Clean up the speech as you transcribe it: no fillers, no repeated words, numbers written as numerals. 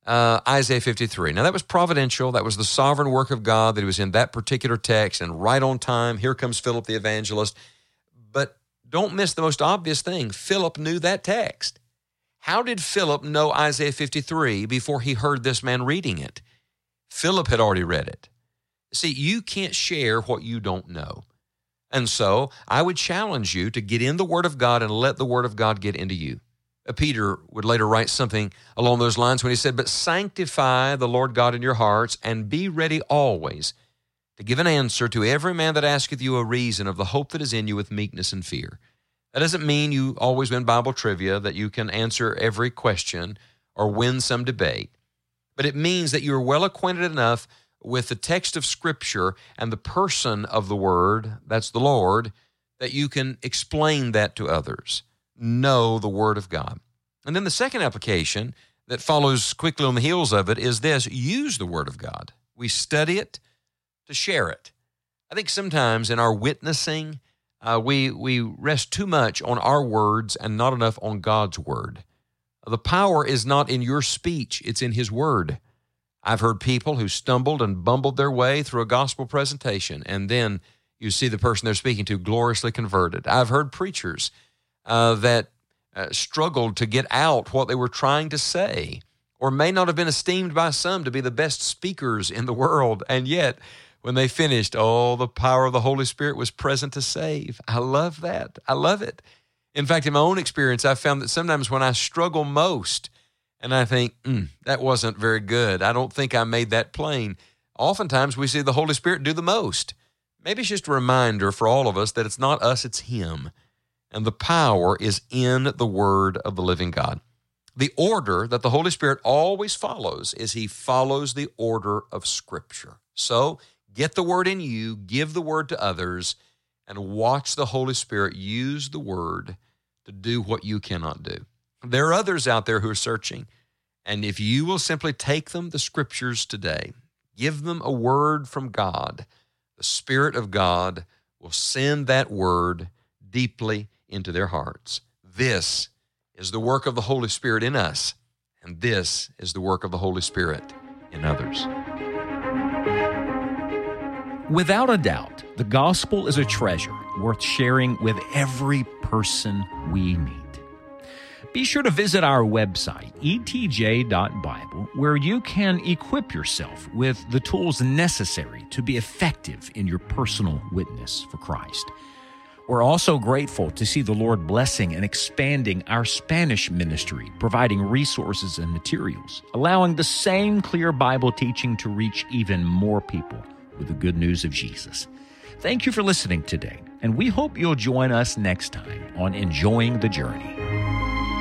Isaiah 53. Now, that was providential. That was the sovereign work of God that he was in that particular text, and right on time, here comes Philip the evangelist. But don't miss the most obvious thing. Philip knew that text. How did Philip know Isaiah 53 before he heard this man reading it? Philip had already read it. See, you can't share what you don't know. And so I would challenge you to get in the Word of God and let the Word of God get into you. Peter would later write something along those lines when he said, "But sanctify the Lord God in your hearts, and be ready always to give an answer to every man that asketh you a reason of the hope that is in you with meekness and fear." That doesn't mean you always win Bible trivia, that you can answer every question or win some debate. But it means that you're well acquainted enough with the text of Scripture and the person of the Word, that's the Lord, that you can explain that to others. Know the Word of God. And then the second application that follows quickly on the heels of it is this: use the Word of God. We study it to share it. I think sometimes in our witnessing, we rest too much on our words and not enough on God's Word. The power is not in your speech, it's in His Word. I've heard people who stumbled and bumbled their way through a gospel presentation, and then you see the person they're speaking to gloriously converted. I've heard preachers that struggled to get out what they were trying to say, or may not have been esteemed by some to be the best speakers in the world, and yet when they finished, the power of the Holy Spirit was present to save. I love that. I love it. In fact, in my own experience, I found that sometimes when I struggle most and I think, that wasn't very good, I don't think I made that plain, oftentimes we see the Holy Spirit do the most. Maybe it's just a reminder for all of us that it's not us, it's Him. And the power is in the Word of the living God. The order that the Holy Spirit always follows is He follows the order of Scripture. So get the Word in you, give the Word to others, and watch the Holy Spirit use the Word to do what you cannot do. There are others out there who are searching, and if you will simply take them, the Scriptures today, give them a word from God, the Spirit of God will send that word deeply into their hearts. This is the work of the Holy Spirit in us, and this is the work of the Holy Spirit in others. Without a doubt, the gospel is a treasure worth sharing with every person we meet. Be sure to visit our website, etj.bible, where you can equip yourself with the tools necessary to be effective in your personal witness for Christ. We're also grateful to see the Lord blessing and expanding our Spanish ministry, providing resources and materials, allowing the same clear Bible teaching to reach even more people with the good news of Jesus. Thank you for listening today, and we hope you'll join us next time on Enjoying the Journey.